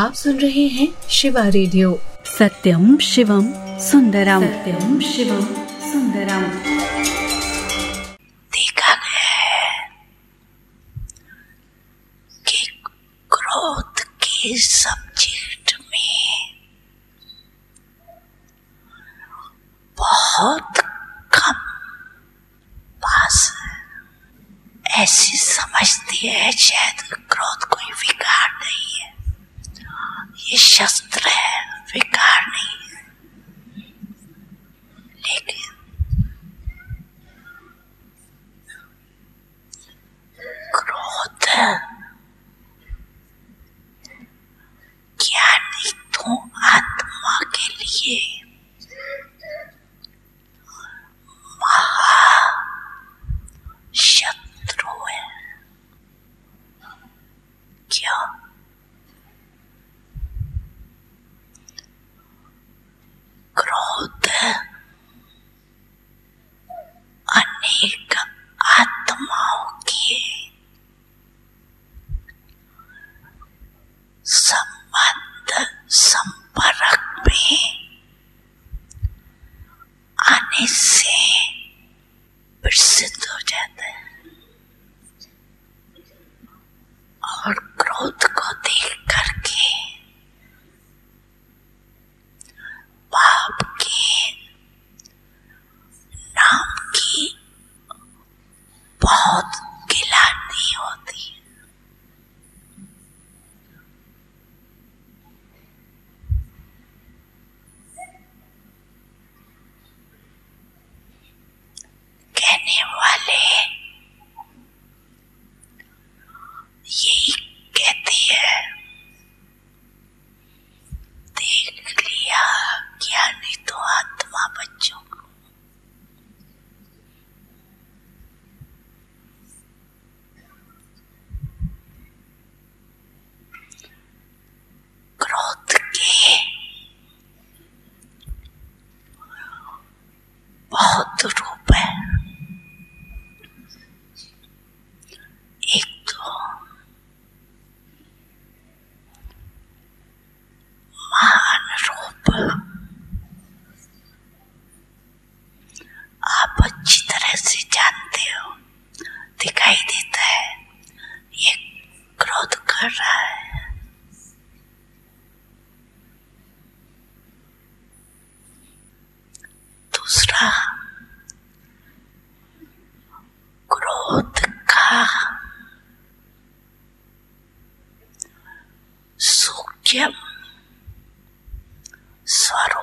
आप सुन रहे हैं शिवा रेडियो। सत्यम शिवम सुंदरम, सत्यम शिवम सुंदरम। देखा गया है कि क्रोध के सब्जेक्ट में बहुत कम पास ऐसी समझती है शायद क्रोध कोई विकार नहीं है, ये शस्त्र है, विकार नहीं है। लेकिन क्रोध ज्ञानी तो आत्मा के लिए शत्रु है। क्यों? क्रोध अनेक आत्माओं के संबंध संपर्क में आने से प्रसिद्ध हो जाता है और क्रोध को देख करके पाप के नाम की बहुत गिलानी होती है। कहने वाले यही कहते हैं, देख लिया ज्ञानी तो आत्मा बच्चों को। क्रोध के बहुत रूप है। एक तो महान रूप आप अच्छी तरह से जानते हो, दिखाई देता है, ये क्रोध कर रहा है। दूसरा, क्रोध का सूक्ष्म स्वरूप